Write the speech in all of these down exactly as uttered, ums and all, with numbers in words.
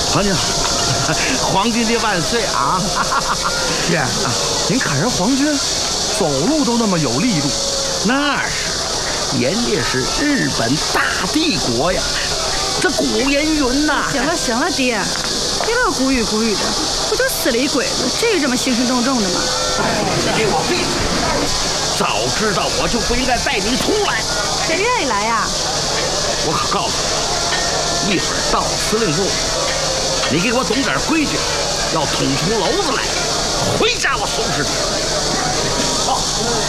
皇军，皇军的万岁啊！ 爹，您看人皇军走路都那么有力度， 那是，人家是日本大帝国呀，这古人云呐。 行了行了，爹，别老古语古语的，不就死了一鬼子，至于这么兴师动众的吗？ 给我闭嘴！早知道我就不应该带你出来。 谁愿意来呀？ 我可告诉你，一会儿到司令部，你给我懂点规矩，要捅出篓子来，回家我收拾你。报。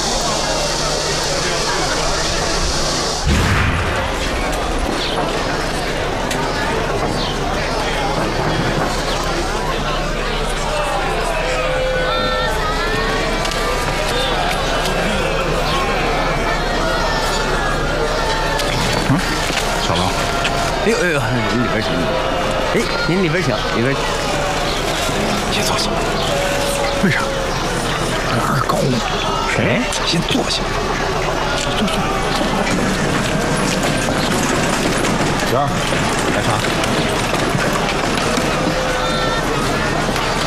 小龙， 哎呦哎呦，您里边请。哎，您里边请，里边请。 先坐下。为啥？这儿高呢。谁？先坐下。坐坐。娟儿，来茶。